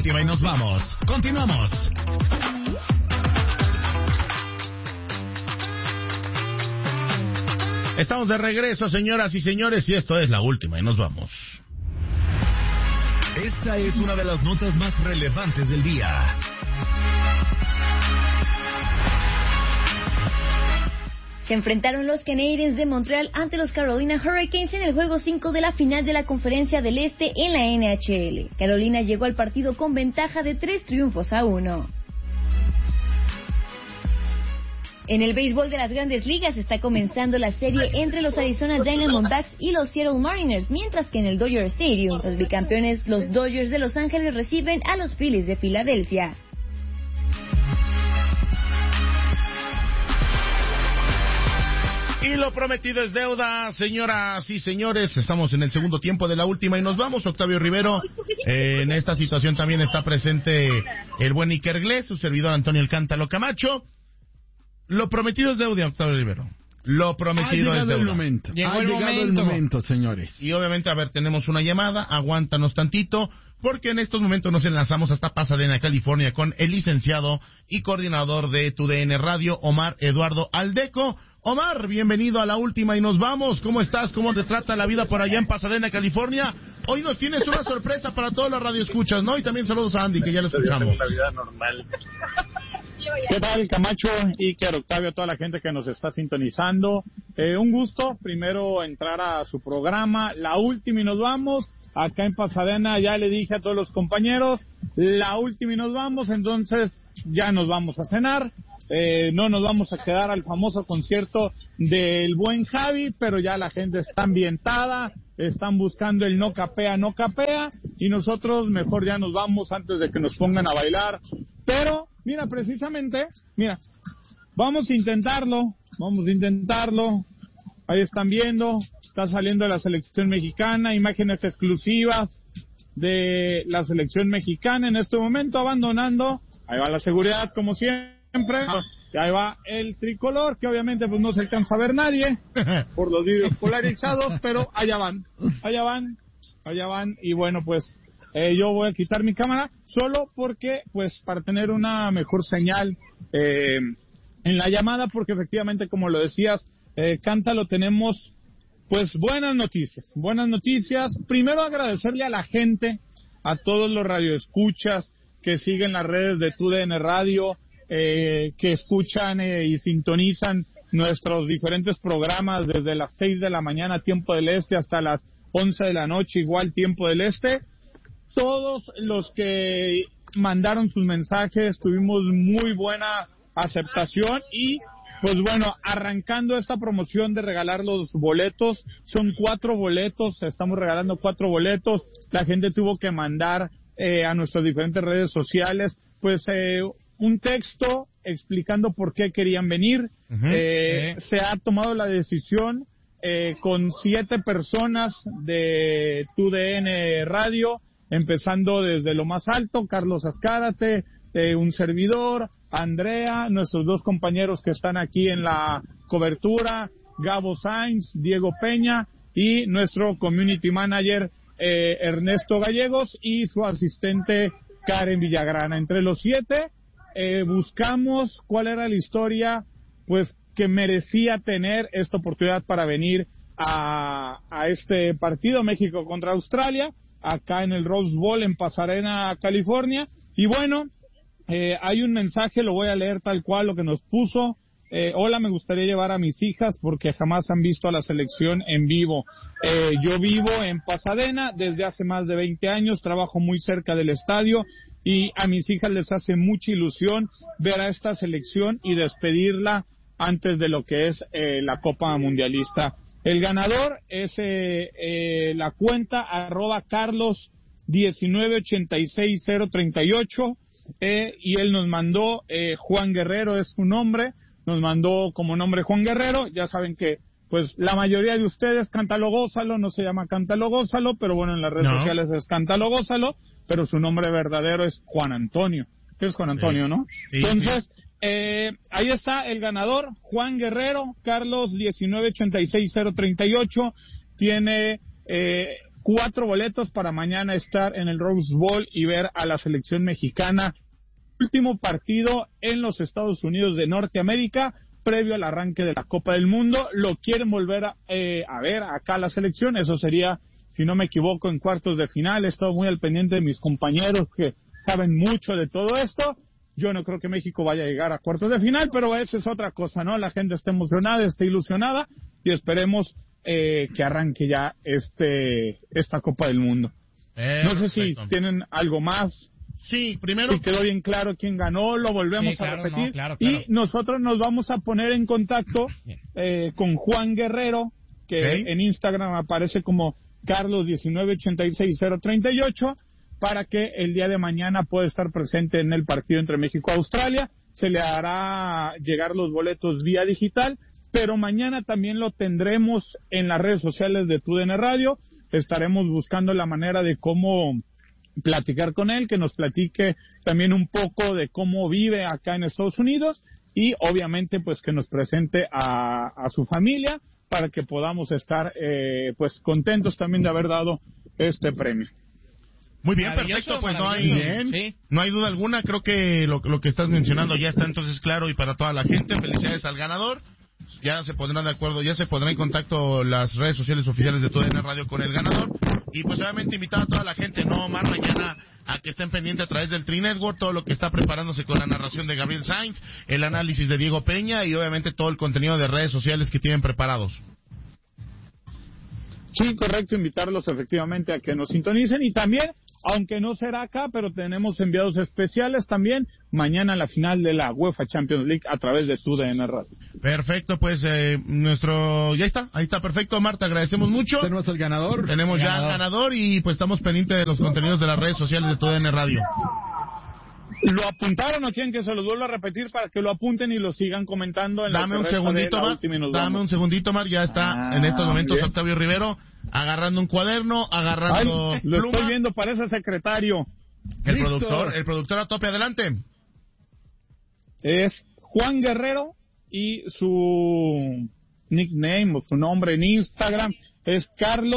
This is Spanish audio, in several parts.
última y nos vamos. Continuamos. Estamos de regreso, señoras y señores, y esto es la última y nos vamos. Esta es una de las notas más relevantes del día. Se enfrentaron los Canadiens de Montreal ante los Carolina Hurricanes en el juego 5 de la final de la Conferencia del Este en la NHL. Carolina llegó al partido con ventaja de 3-1. En el béisbol de las Grandes Ligas está comenzando la serie entre los Arizona Diamondbacks y los Seattle Mariners, mientras que en el Dodger Stadium, los bicampeones, los Dodgers de Los Ángeles, reciben a los Phillies de Filadelfia. Y lo prometido es deuda, señoras y señores. Estamos en el segundo tiempo de la última y nos vamos. Octavio Rivero, en esta situación también está presente el buen Iker Glés, su servidor Antonio El Cántalo Camacho. Lo prometido es deuda, Octavio Rivero. Lo prometido es deuda. Ha llegado el momento, señores. Y obviamente, a ver, tenemos una llamada, aguántanos tantito, porque en estos momentos nos enlazamos hasta Pasadena, California, con el licenciado y coordinador de TUDN Radio, Omar Eduardo Aldeco. Omar, bienvenido a la última y nos vamos. ¿Cómo estás? ¿Cómo te trata la vida por allá en Pasadena, California? Hoy nos tienes una sorpresa para todas las radioescuchas, ¿no? Y también saludos a Andy, que ya lo escuchamos. Una vida normal. ¿Qué tal, Camacho, Iker, Octavio, toda la gente que nos está sintonizando? Un gusto, primero entrar a su programa, la última y nos vamos. Acá en Pasadena ya le dije a todos los compañeros, la última y nos vamos, entonces ya nos vamos a cenar. No nos vamos a quedar al famoso concierto del buen Javi, pero ya la gente está ambientada, están buscando el no capea, y nosotros mejor ya nos vamos antes de que nos pongan a bailar. Pero, mira, precisamente, vamos a intentarlo, ahí están viendo, está saliendo la selección mexicana, imágenes exclusivas de la selección mexicana en este momento, abandonando, ahí va la seguridad como siempre, y ahí va el tricolor, que obviamente pues no se alcanza a ver nadie, por los vídeos polarizados, pero allá van, y bueno pues, yo voy a quitar mi cámara solo porque, pues, para tener una mejor señal en la llamada, porque efectivamente, como lo decías, Cántalo, tenemos, pues, buenas noticias. Primero agradecerle a la gente, a todos los radioescuchas que siguen las redes de TUDN Radio, que escuchan y sintonizan nuestros diferentes programas desde las 6 de la mañana, tiempo del este, hasta las 11 de la noche, igual tiempo del este. Todos los que mandaron sus mensajes, tuvimos muy buena aceptación y, pues bueno, arrancando esta promoción de regalar los boletos, son 4 boletos, estamos regalando 4 boletos, la gente tuvo que mandar a nuestras diferentes redes sociales, pues un texto explicando por qué querían venir. Se ha tomado la decisión con 7 personas de TUDN Radio, empezando desde lo más alto, Carlos Azcárate, un servidor, Andrea, nuestros 2 compañeros que están aquí en la cobertura, Gabo Sainz, Diego Peña y nuestro community manager Ernesto Gallegos y su asistente Karen Villagrana. Entre los 7 buscamos cuál era la historia pues que merecía tener esta oportunidad para venir a este partido México contra Australia, acá en el Rose Bowl en Pasadena, California. Y bueno, hay un mensaje, lo voy a leer tal cual lo que nos puso. Hola, me gustaría llevar a mis hijas porque jamás han visto a la selección en vivo. Yo vivo en Pasadena desde hace más de 20 años, trabajo muy cerca del estadio y a mis hijas les hace mucha ilusión ver a esta selección y despedirla antes de lo que es la Copa Mundialista. El ganador es la cuenta @Carlos1986038 y él nos mandó, Juan Guerrero es su nombre, nos mandó como nombre Juan Guerrero. Ya saben que pues la mayoría de ustedes, Cántalo Gózalo, no se llama Cántalo Gózalo, pero bueno, en las redes sociales es Cántalo Gózalo, pero su nombre verdadero es Juan Antonio, que es Juan Antonio, ¿no? Sí, entonces, ahí está el ganador, Juan Guerrero, Carlos1986038, tiene 4 boletos para mañana estar en el Rose Bowl y ver a la selección mexicana. Último partido en los Estados Unidos de Norteamérica, previo al arranque de la Copa del Mundo. Lo quieren volver a ver acá la selección. Eso sería, si no me equivoco, en cuartos de final. He estado muy al pendiente de mis compañeros que saben mucho de todo esto. Yo no creo que México vaya a llegar a cuartos de final, pero eso es otra cosa, ¿no? La gente está emocionada, está ilusionada y esperemos que arranque ya esta Copa del Mundo. No sé si tienen algo más. Sí, primero. Si quedó bien claro quién ganó, lo volvemos a repetir. No, claro. Y nosotros nos vamos a poner en contacto con Juan Guerrero, que en Instagram aparece como Carlos1986038, para que el día de mañana pueda estar presente en el partido entre México y Australia. Se le hará llegar los boletos vía digital, pero mañana también lo tendremos en las redes sociales de TUDN Radio. Estaremos buscando la manera de cómo platicar con él, que nos platique también un poco de cómo vive acá en Estados Unidos y obviamente pues que nos presente a su familia para que podamos estar pues contentos también de haber dado este premio. Muy bien, perfecto, pues no hay duda alguna, creo que lo que estás mencionando ya está entonces claro y para toda la gente. Felicidades al ganador. Ya se pondrán de acuerdo, ya se pondrán en contacto las redes sociales oficiales de TUDN Radio con el ganador. Y pues obviamente invitar a toda la gente, ¿no, Omar? Mañana a que estén pendientes a través del Tri Network, todo lo que está preparándose con la narración de Gabriel Sainz, el análisis de Diego Peña y obviamente todo el contenido de redes sociales que tienen preparados. Sí, correcto, invitarlos efectivamente a que nos sintonicen y también, aunque no será acá, pero tenemos enviados especiales también mañana en la final de la UEFA Champions League a través de TUDN Radio. Perfecto, pues ahí está perfecto, Marta, agradecemos mucho. Tenemos el ganador. Tenemos ya el ganador y pues estamos pendientes de los contenidos de las redes sociales de TUDN Radio. ¿Lo apuntaron o quieren que se los vuelva a repetir para que lo apunten y lo sigan comentando? Dame un segundito, Mar, ya está en estos momentos bien. Octavio Rivero agarrando un cuaderno, agarrando lo pluma. Estoy viendo, parece secretario. El productor a tope, adelante. Es Juan Guerrero y su nickname o su nombre en Instagram es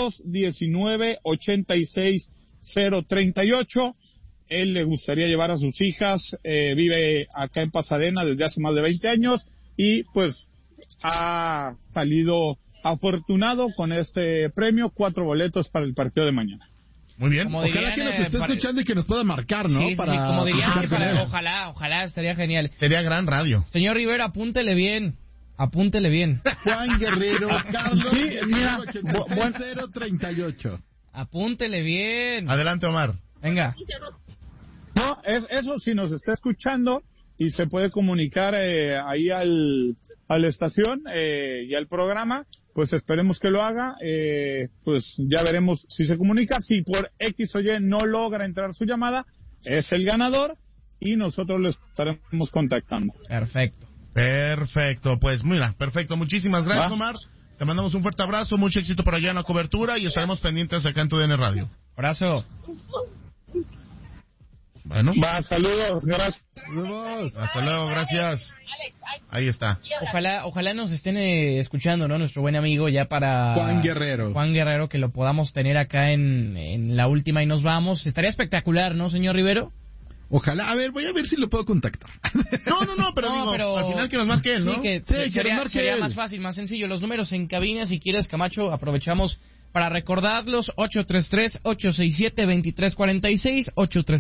Carlos1986038. Él le gustaría llevar a sus hijas, vive acá en Pasadena desde hace más de 20 años y pues ha salido afortunado con este premio, 4 boletos para el partido de mañana. Muy bien. Como ojalá que nos esté escuchando y que nos pueda marcar, ¿no? Sí, como dirían, ojalá, estaría genial. Sería gran radio. Señor Rivera, apúntele bien. Juan Guerrero, Carlos, sí, mira, 038. Apúntele bien. Adelante, Omar. Venga. No, eso si nos está escuchando y se puede comunicar ahí a la estación y al programa, pues esperemos que lo haga, pues ya veremos si se comunica. Si por X o Y no logra entrar su llamada, es el ganador y nosotros lo estaremos contactando. Perfecto, pues mira, perfecto, muchísimas gracias, Omar. Te mandamos un fuerte abrazo, mucho éxito por allá en la cobertura y estaremos pendientes acá en TUDN Radio. Abrazo. Bueno. Saludos, gracias. Hasta luego, gracias. Ahí está. Ojalá nos estén escuchando, ¿no? Nuestro buen amigo ya para... Juan Guerrero, que lo podamos tener acá en la última y nos vamos. Estaría espectacular, ¿no, señor Rivero? Ojalá, a ver, voy a ver si lo puedo contactar. Pero al final que nos marque él, ¿no? Sí, que sería más fácil, más sencillo. Los números en cabina, si quieres, Camacho, aprovechamos para recordarlos, 833-867-2346,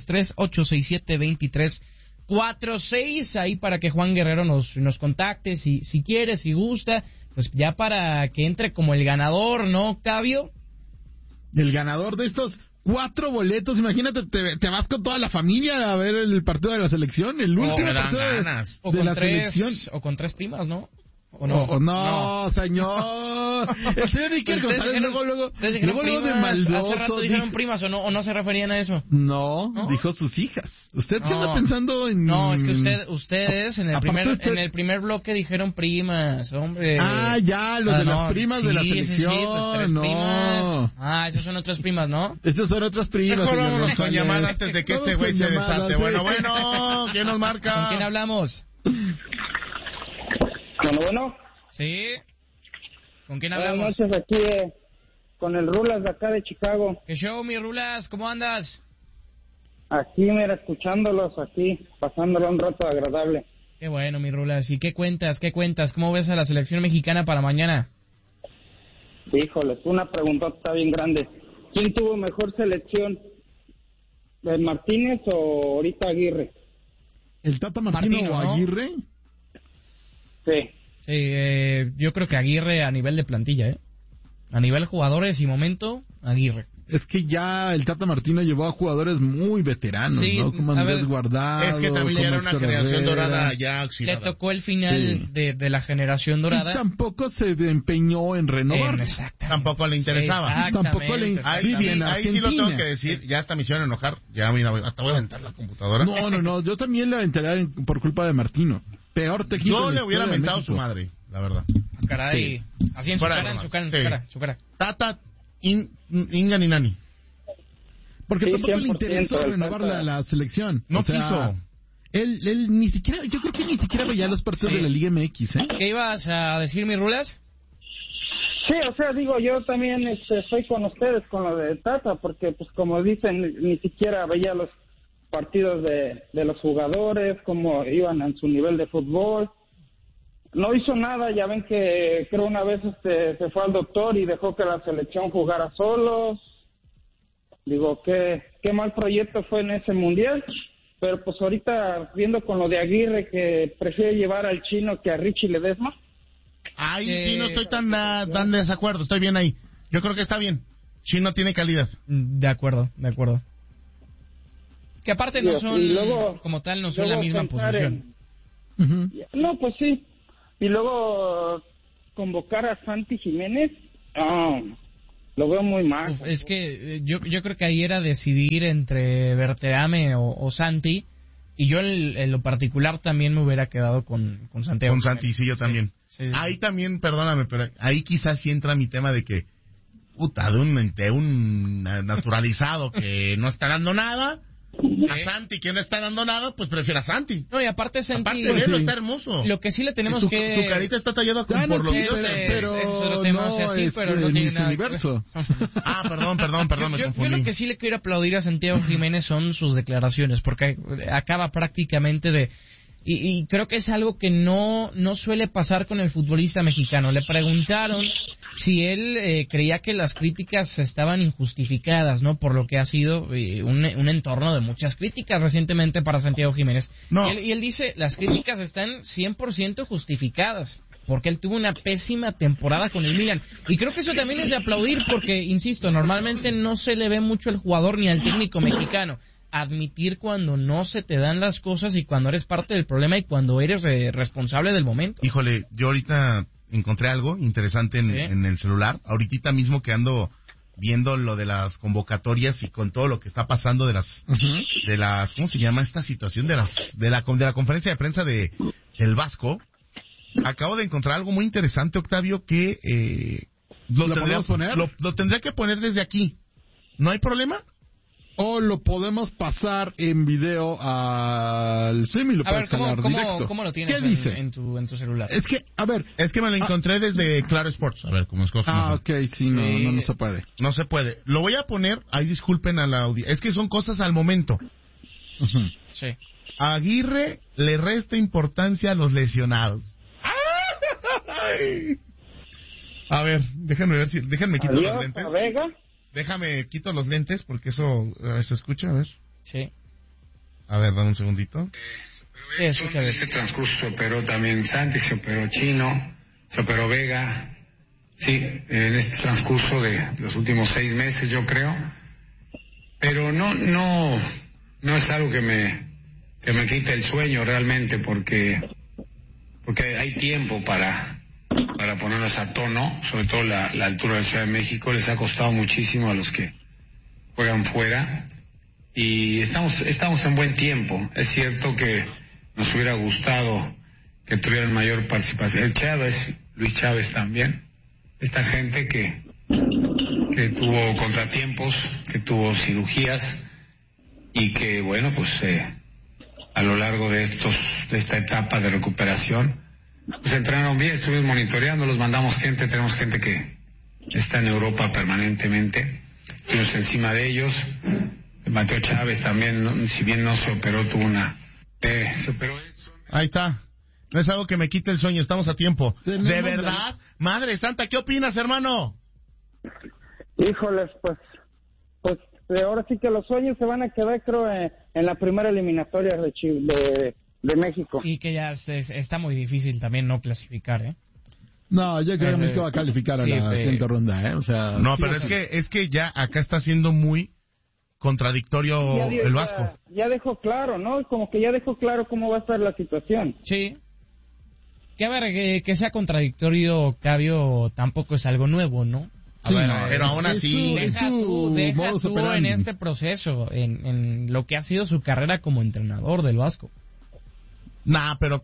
833-867-2346, ahí para que Juan Guerrero nos contacte, si quiere, si gusta, pues ya para que entre como el ganador, ¿no, Cabio? El ganador de estos 4 boletos, imagínate, te vas con toda la familia a ver el partido de la selección, el último partido de la selección. O con 3 primas, ¿no? ¿O no? No, señor. El señor Iker González luego de maldoso. Hace rato dijeron primas, ¿o no se referían a eso? No, dijo sus hijas. ¿Usted qué anda pensando en...? No, es que ustedes en el primer bloque dijeron primas, hombre. Ah, ya, los de las primas de la selección. Sí, pues 3 primas. Esas son otras primas, ¿no? Estas son otras primas. Mejor vámonos con llamada antes de que este güey se desate. Bueno, ¿quién nos marca? ¿Con quién hablamos? Bueno. Sí. ¿Con quién hablamos? Buenas noches, aquí con el Rulas de acá de Chicago. ¿Qué show, mi Rulas? ¿Cómo andas? Aquí, mira, escuchándolos aquí, pasándolo un rato agradable. Qué bueno, mi Rulas. ¿Y qué cuentas? ¿Cómo ves a la selección mexicana para mañana? Híjoles, una preguntota bien grande. ¿Quién tuvo mejor selección? ¿Martínez o ahorita Aguirre? ¿El Tata Martino o Aguirre? Sí. Sí, yo creo que Aguirre a nivel de plantilla, A nivel jugadores y momento, Aguirre. Es que ya el Tata Martino llevó a jugadores muy veteranos, sí, ¿no? Como Andrés Guardado. Es que también era una generación dorada ya oxidada. Le tocó el final de la generación dorada. Y tampoco se empeñó en renovar. Tampoco le interesaba. Sí, tampoco le ahí sí lo tengo que decir. Ya hasta me hicieron enojar. Ya, mira, hasta voy a aventar la computadora. No. Yo también le aventaría por culpa de Martino. Peor técnico. Yo le hubiera aventado su madre, la verdad. Caray. Sí. Así en su cara. Tata, Inga ni Nani. Porque tampoco le interesó renovar la selección. No quiso. Él ni siquiera, yo creo que ni siquiera veía los partidos de la Liga MX, ¿Qué ibas a decir, mi Rulas? Sí, o sea, digo, yo también estoy con ustedes con lo de Tata, porque pues como dicen, ni siquiera veía los partidos de los jugadores, cómo iban en su nivel de fútbol. No hizo nada, ya ven que creo una vez se fue al doctor y dejó que la selección jugara solos. Digo, qué mal proyecto fue en ese mundial, pero pues ahorita viendo con lo de Aguirre que prefiere llevar al Chino que a Richie Ledesma. Ahí sí no estoy tan desacuerdo, estoy bien ahí. Yo creo que está bien. Chino tiene calidad. De acuerdo. Que aparte no son, luego, como tal, no son la misma posición. No, pues sí. Y luego convocar a Santi Jiménez, lo veo muy mal. Es que yo creo que ahí era decidir entre Berterame o Santi, y yo en lo particular también me hubiera quedado con Santiago. Con Santi, sí, yo también. Sí. Ahí también, perdóname, pero ahí quizás sí entra mi tema de que, de un naturalizado que no está dando nada, a Santi que no está dando nada, pues prefiere a Santi. No, y aparte Santi... Aparte de él, está hermoso. Lo que sí le tenemos su carita está tallada por los dioses. Pero no tiene nada universo. Perdón, me yo confundí. lo que sí le quiero aplaudir a Santiago Jiménez son sus declaraciones, porque acaba prácticamente de... Y creo que es algo que no suele pasar con el futbolista mexicano. Le preguntaron si él creía que las críticas estaban injustificadas, ¿no? Por lo que ha sido un entorno de muchas críticas recientemente para Santiago Jiménez. No. Y él dice, las críticas están 100% justificadas, porque él tuvo una pésima temporada con el Milan. Y creo que eso también es de aplaudir, porque, insisto, normalmente no se le ve mucho al jugador ni al técnico mexicano admitir cuando no se te dan las cosas y cuando eres parte del problema y cuando eres responsable del momento. Híjole, yo ahorita encontré algo interesante en el celular. Ahorita mismo que ando viendo lo de las convocatorias y con todo lo que está pasando de las ¿cómo se llama esta situación? De la conferencia de prensa del Vasco. Acabo de encontrar algo muy interesante, Octavio, que lo tendría que poner desde aquí. ¿No hay problema? O lo podemos pasar en video al Semi, lo puedes jalar directo. ¿Cómo lo tienes ¿Qué dice? En tu celular? Es que me lo encontré desde Claro Sports. A ver, ¿cómo es cosa? Ok, sí, no se puede. No se puede. Lo voy a poner, ahí disculpen a la audiencia. Es que son cosas al momento. Sí. Aguirre le resta importancia a los lesionados. A ver, déjenme quitar los lentes. Vega. Déjame, quito los lentes porque eso se escucha, a ver. Sí. A ver, dame un segundito. En este transcurso se operó también Santi, se operó Chino, se operó Vega. Sí, en este transcurso de los últimos 6 meses, yo creo. Pero no es algo que me quite el sueño realmente, porque hay tiempo para ponernos a tono, sobre todo la altura de Ciudad de México. Les ha costado muchísimo a los que juegan fuera, y estamos en buen tiempo. Es cierto que nos hubiera gustado que tuvieran mayor participación. Luis Chávez también, esta gente que tuvo contratiempos, que tuvo cirugías, y que bueno, pues a lo largo de esta etapa de recuperación, pues entrenaron bien, estuvimos monitoreando, los mandamos gente, tenemos gente que está en Europa permanentemente, estuvimos encima de ellos. Mateo Chávez también, si bien no se operó, tuvo una... se operó. Ahí está. No es algo que me quite el sueño, estamos a tiempo. ¿De verdad? Madre Santa, ¿qué opinas, hermano? Híjoles, pues ahora sí que los sueños se van a quedar, creo, en la primera eliminatoria de México. Y que ya está muy difícil también no clasificar, ¿eh? No, yo creo que México va a calificar a la siguiente ronda, ¿eh? O sea, no, pero es que ya acá está siendo muy contradictorio el Vasco. Ya dejó claro, ¿no? Como que ya dejó claro cómo va a estar la situación. Sí. Que a ver, que sea contradictorio, Octavio, tampoco es algo nuevo, ¿no? Sí, bueno, pero aún así... Deja tú en este proceso, en lo que ha sido su carrera como entrenador del Vasco. Nah, pero...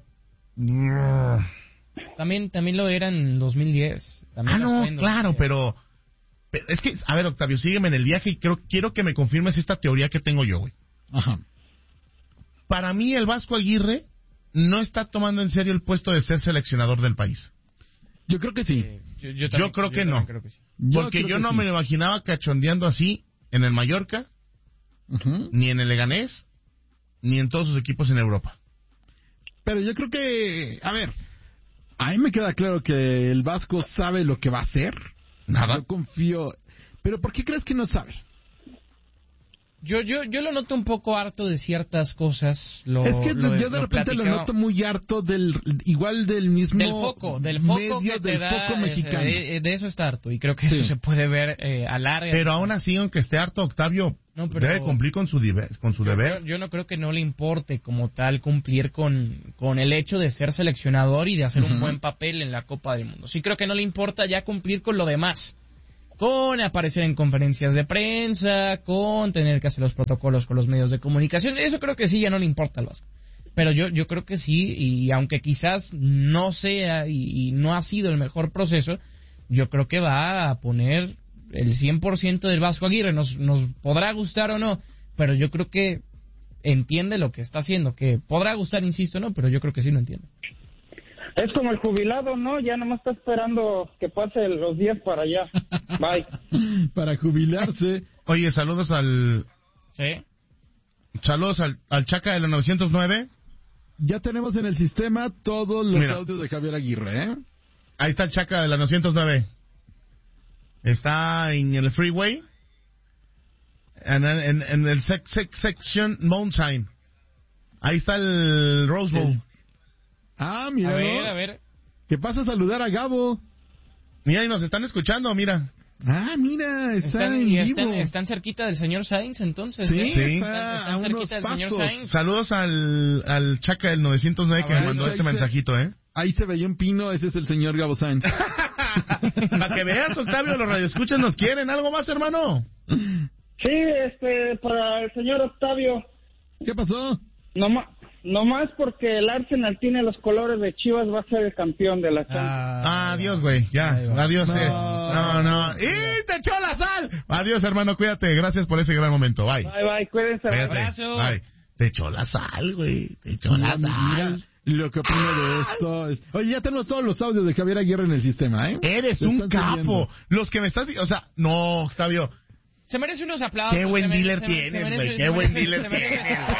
También lo era en 2010. Claro, pero es que, a ver, Octavio, sígueme en el viaje y quiero que me confirmes esta teoría que tengo yo, güey. Ajá. Para mí, el Vasco Aguirre no está tomando en serio el puesto de ser seleccionador del país. Yo creo que sí. Yo creo que no. Creo que sí. Porque yo no me lo imaginaba cachondeando así en el Mallorca, ni en el Leganés, ni en todos sus equipos en Europa. Pero yo creo que, a ver, a mí me queda claro que el Vasco sabe lo que va a hacer. Nada. Yo confío. Pero ¿por qué crees que no sabe? Yo lo noto un poco harto de ciertas cosas. Yo de repente lo noto muy harto del mismo del foco medio del foco mexicano. De eso está harto y creo que eso se puede ver a larga. Pero aún así, aunque esté harto, Octavio debe cumplir con su deber. Yo no creo que no le importe como tal cumplir con el hecho de ser seleccionador y de hacer un buen papel en la Copa del Mundo. Sí creo que no le importa ya cumplir con lo demás. Con aparecer en conferencias de prensa, con tener que hacer los protocolos con los medios de comunicación, eso creo que sí ya no le importa al Vasco. Pero yo creo que sí, y aunque quizás no sea y no ha sido el mejor proceso, yo creo que va a poner el 100% del Vasco Aguirre. Nos podrá gustar o no, pero yo creo que entiende lo que está haciendo, que podrá gustar, insisto, no, pero yo creo que sí lo entiende. Es como el jubilado, ¿no? Ya nomás está esperando que pase los días para allá. Bye. Para jubilarse. Oye, saludos al... ¿Sí? Saludos al Chaca de la 909. Ya tenemos en el sistema todos los audios de Javier Aguirre, ¿eh? Ahí está el Chaca de la 909. Está en el freeway. En el section Mountain. Ahí está el Rose Bowl. Ah, mira. A ver. ¿Qué pasa a saludar a Gabo? Mira, y nos están escuchando, mira. Ah, mira, están en vivo. Están cerquita del señor Sainz, entonces. Sí, están cerquita del señor Sainz. Saludos al Chaca del 909 que me mandó este mensajito, ¿eh? Ahí se veía un pino, ese es el señor Gabo Sainz. Para que veas, Octavio, los radioescuchas nos quieren. ¿Algo más, hermano? Sí, para el señor Octavio. ¿Qué pasó? Nomás porque el Arsenal tiene los colores de Chivas, va a ser el campeón de la Champions. Adiós, güey, ya, adiós. No. ¡Y te echó la sal! Adiós, hermano, cuídate, gracias por ese gran momento, bye. Bye, cuídense. Abrazo. Bye. Te echó la sal, güey, te echó la sal. Mira, lo que opino de esto es... Oye, ya tenemos todos los audios de Javier Aguirre en el sistema, ¿eh? Eres un capo. Los que me estás... O sea, no, Octavio. Se merece unos aplausos. Qué buen dealer tienes, güey, qué buen dealer tienes.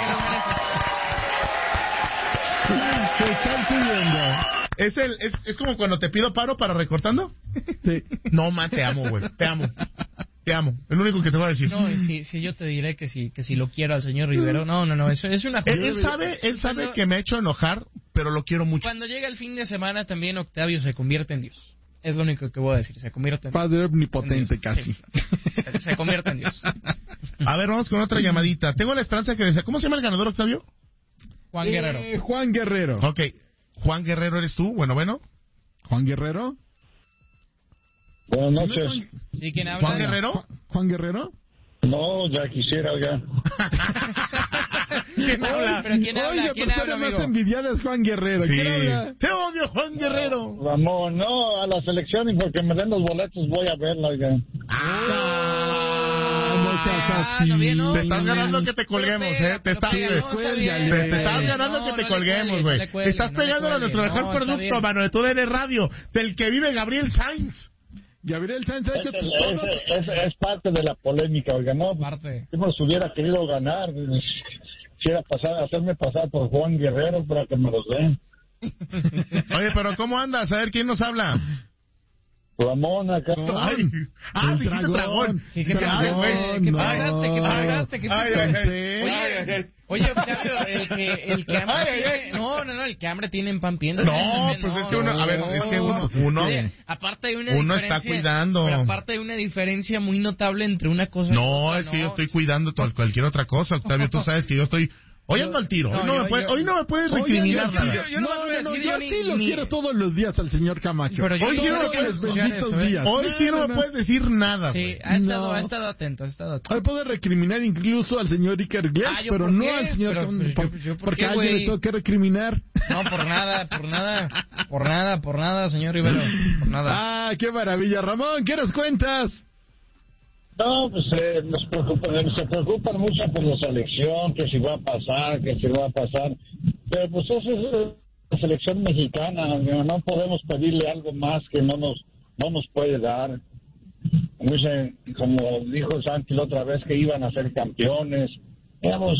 Se están subiendo. Es como cuando te pido paro para recortando. Sí. No, te amo, güey. Te amo. Es lo único que te voy a decir. No, si yo te diré que si lo quiero al señor Rivero. No, eso es una... Él sabe que me ha hecho enojar, pero lo quiero mucho. Cuando llega el fin de semana también Octavio se convierte en Dios. Es lo único que voy a decir, se convierte en Dios. Padre omnipotente casi. Sí. Se convierte en Dios. A ver, vamos con otra llamadita. Tengo la esperanza que desea... ¿Cómo se llama el ganador, Octavio? Juan Guerrero. Juan Guerrero. Ok. Juan Guerrero, ¿eres tú? Bueno. ¿Juan Guerrero? Buenas noches. ¿Y quién habla? ¿Juan Guerrero? ¿Juan Guerrero? No, ya quisiera, oiga. ¿Quién habla? ¿Pero quién habla? Oiga, ¿Quién persona habla, más amigo? envidiada es Juan Guerrero. Sí. ¿Quién habla? Te odio, Juan Guerrero. Ramón, no, a la selección y porque me den los boletos voy a verla, oiga. No seas así. Te estás ganando que te colguemos, Te estás ganando que te colguemos, güey. Estás pegándole a nuestro mejor producto, mano, de todo en radio, del que vive Gabriel Sainz. Gabriel Sainz ha hecho es parte de la polémica, oiga, no, parte. yo nos hubiera querido ganar, quisiera hacerme pasar por Juan Guerrero para que me los den. Oye, pero ¿cómo andas? A ver, ¿quién nos habla? Ramón acá. Dijiste dragón. ¿Qué pasaste? Oye, Octavio, el que hambre tiene... No, el que hambre tiene en pan piensa. No, pues es que uno aparte hay una uno diferencia, está cuidando. Pero aparte hay una diferencia muy notable entre una cosa y No, otra. es que yo estoy cuidando cualquier otra cosa, Octavio. Tú sabes que yo estoy... Hoy ando al tiro. Hoy no me puedes recriminar nada. Yo no voy a decir yo sí lo quiero todos los días al señor Camacho. Pero hoy sí no me puedes Hoy sí no me puedes decir nada. Sí, ha estado atento. Hoy puedo recriminar incluso al señor Iker Glias, pero no al señor porque a alguien le tengo que recriminar. No, por nada, señor Rivero, por nada. Qué maravilla. Ramón, ¿qué nos cuentas? No, pues se preocupan mucho por la selección, que si va a pasar, pero pues eso es la selección mexicana, no podemos pedirle algo más que no nos puede dar. Como dijo Santi la otra vez, que iban a ser campeones, digamos,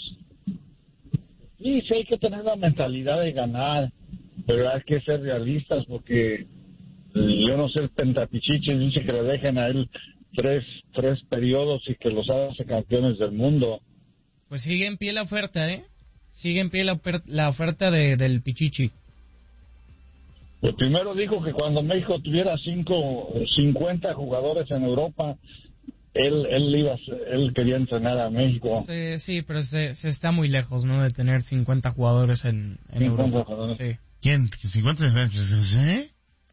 sí hay que tener la mentalidad de ganar, pero hay que ser realistas, porque yo no sé, el Pentapichichi dice que le dejen a él tres periodos y que los hace campeones del mundo. Pues sigue en pie la oferta, Sigue en pie la oferta del Pichichi. El primero dijo que cuando México tuviera 50 jugadores en Europa, él quería entrenar a México. Sí, pero se está muy lejos, ¿no? De tener 50 jugadores en Europa. Sí. ¿Quién? ¿50?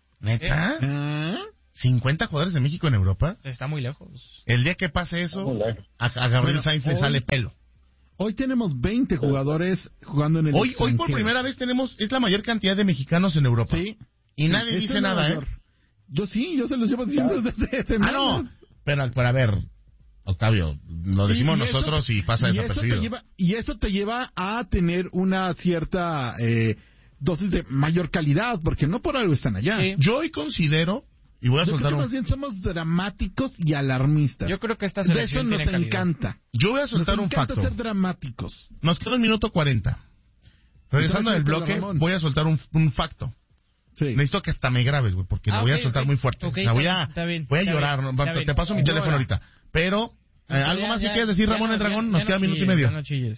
¿Neta? ¿50 jugadores de México en Europa? Está muy lejos. El día que pase eso, a Gabriel Sainz le sale pelo. Hoy tenemos 20 jugadores jugando en el Hoy por primera vez es la mayor cantidad de mexicanos en Europa. Sí. Y nadie dice nada, Yo se los llevo diciendo desde semanas. No, pero a ver, Octavio, lo decimos nosotros y pasa desapercibido. Y eso te lleva a tener una cierta dosis de mayor calidad, porque no por algo están allá. Sí. Yo hoy considero... Y voy a soltar más bien somos dramáticos y alarmistas. Yo creo que esta selección de eso nos encanta. Yo voy a soltar un facto. Nos encanta ser dramáticos. Nos queda el minuto 40. Regresando del bloque, voy a soltar un facto. Sí. Necesito que hasta me grabes, güey, porque lo voy a soltar muy fuerte. Okay, voy a llorar. Te paso mi teléfono ahorita. Pero, ¿algo más que quieras decir, Ramón el Dragón? Nos queda minuto y medio.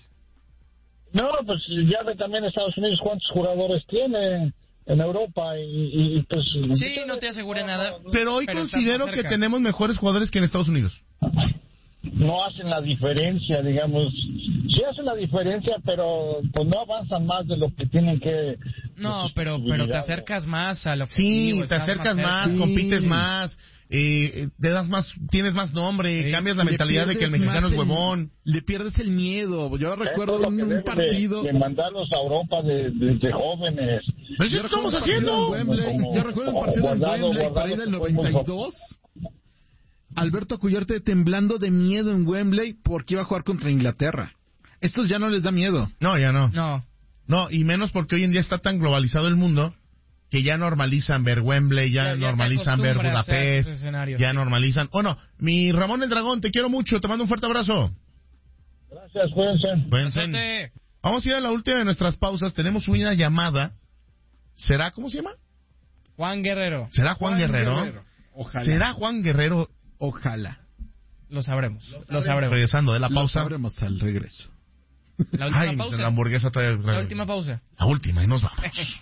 No, pues ya ve también Estados Unidos cuántos jugadores tiene en Europa y pues... Sí, no te asegure nada. Pero hoy considero que tenemos mejores jugadores que en Estados Unidos. No hacen la diferencia, digamos. Sí hacen la diferencia, pero pues no avanzan más de lo que tienen que... No, pero te acercas más a lo que... Sí, te acercas más, compites más, te das más, tienes más nombre, cambias la mentalidad de que el mexicano es huevón. Le pierdes el miedo. Yo recuerdo un partido... De mandarlos a Europa de jóvenes. Pero eso estamos haciendo. Yo recuerdo un partido en Wembley, para ir del 92... Alberto Cuyarte temblando de miedo en Wembley porque iba a jugar contra Inglaterra. Estos ya no les da miedo. No, ya no. No, y menos porque hoy en día está tan globalizado el mundo que ya normalizan ver Wembley, ya normalizan ver Budapest, ya normalizan... mi Ramón el Dragón, te quiero mucho, te mando un fuerte abrazo. Gracias, cuídense. Vamos a ir a la última de nuestras pausas, tenemos una llamada. ¿Será, cómo se llama? Juan Guerrero. ¿Será Juan Guerrero? Ojalá. ¿Será Juan Guerrero? Ojalá. Lo sabremos. Regresando de la pausa. Lo sabremos al regreso. La última pausa. La hamburguesa todavía... La última pausa. La última y nos vamos.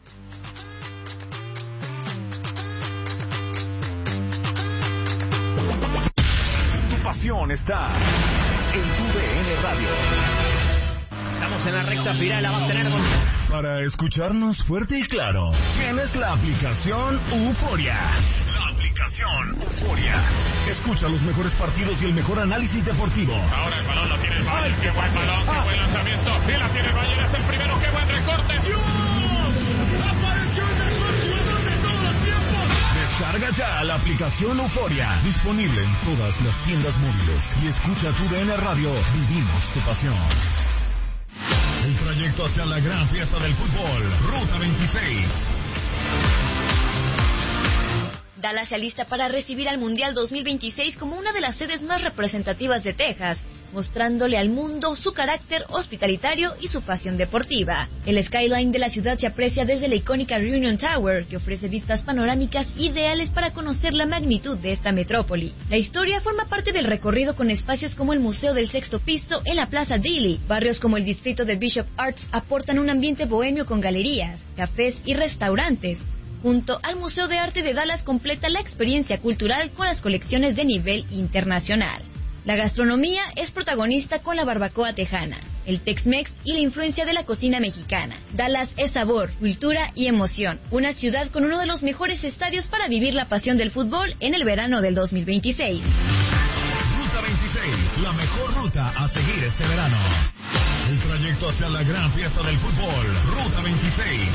Tu pasión está en TUDN Radio. Estamos en la recta final, la vas a tener Para escucharnos fuerte y claro, tienes la aplicación Euforia. Escucha los mejores partidos y el mejor análisis deportivo. Ahora el balón lo tiene el Bayern. ¡Qué buen balón! ¡Qué buen lanzamiento! ¡Y la tiene el Bayern! ¡Es el primero! ¡Qué buen recorte! ¡Dios! ¡Apareció el mejor jugador de todos los tiempos! Descarga ya la aplicación Euforia. Disponible en todas las tiendas móviles. Y escucha TUDN Radio. Vivimos tu pasión. El trayecto hacia la gran fiesta del fútbol. Ruta 26. Dallas se alista para recibir al Mundial 2026 como una de las sedes más representativas de Texas, mostrándole al mundo su carácter hospitalitario y su pasión deportiva. El skyline de la ciudad se aprecia desde la icónica Reunion Tower, que ofrece vistas panorámicas ideales para conocer la magnitud de esta metrópoli. La historia forma parte del recorrido con espacios como el Museo del Sexto Piso en la Plaza Dealey. Barrios como el distrito de Bishop Arts aportan un ambiente bohemio con galerías, cafés y restaurantes. Junto al Museo de Arte de Dallas completa la experiencia cultural con las colecciones de nivel internacional. La gastronomía es protagonista con la barbacoa tejana, el Tex-Mex y la influencia de la cocina mexicana. Dallas es sabor, cultura y emoción. Una ciudad con uno de los mejores estadios para vivir la pasión del fútbol en el verano del 2026. Ruta 26, la mejor ruta a seguir este verano. El trayecto hacia la gran fiesta del fútbol, Ruta 26.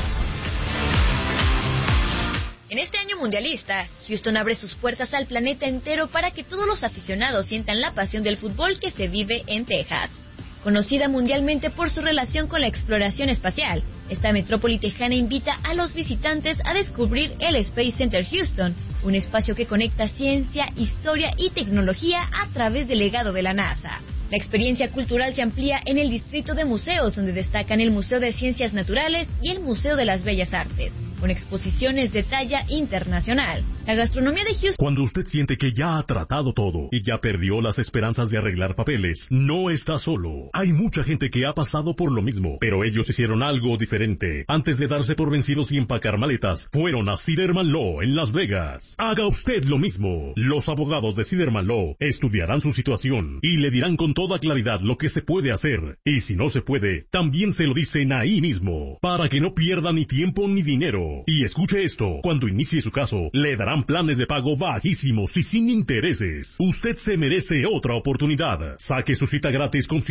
En este año mundialista, Houston abre sus puertas al planeta entero para que todos los aficionados sientan la pasión del fútbol que se vive en Texas. Conocida mundialmente por su relación con la exploración espacial, esta metrópoli tejana invita a los visitantes a descubrir el Space Center Houston, un espacio que conecta ciencia, historia y tecnología a través del legado de la NASA. La experiencia cultural se amplía en el distrito de museos, donde destacan el Museo de Ciencias Naturales y el Museo de las Bellas Artes, con exposiciones de talla internacional. La gastronomía de Houston... Cuando usted siente que ya ha tratado todo y ya perdió las esperanzas de arreglar papeles, no está solo. Hay mucha gente que ha pasado por lo mismo, pero ellos hicieron algo diferente. Antes de darse por vencidos y empacar maletas, fueron a Siderman Law en Las Vegas. Haga usted lo mismo. Los abogados de Siderman Law estudiarán su situación y le dirán con toda claridad lo que se puede hacer. Y si no se puede, también se lo dicen ahí mismo, para que no pierda ni tiempo ni dinero. Y escuche esto, cuando inicie su caso, le darán planes de pago bajísimos y sin intereses. Usted se merece otra oportunidad. Saque su cita gratis con